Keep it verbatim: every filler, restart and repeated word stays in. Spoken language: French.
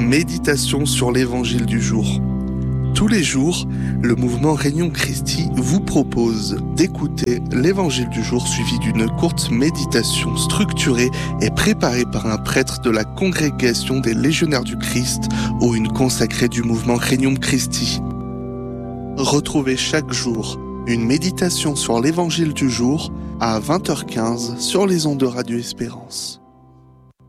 Méditation sur l'évangile du jour. Tous les jours, le mouvement Regnum Christi vous propose d'écouter l'évangile du jour suivi d'une courte méditation structurée et préparée par un prêtre de la congrégation des légionnaires du Christ ou une consacrée du mouvement Regnum Christi. Retrouvez chaque jour une méditation sur l'évangile du jour à vingt heures quinze sur les ondes de Radio Espérance.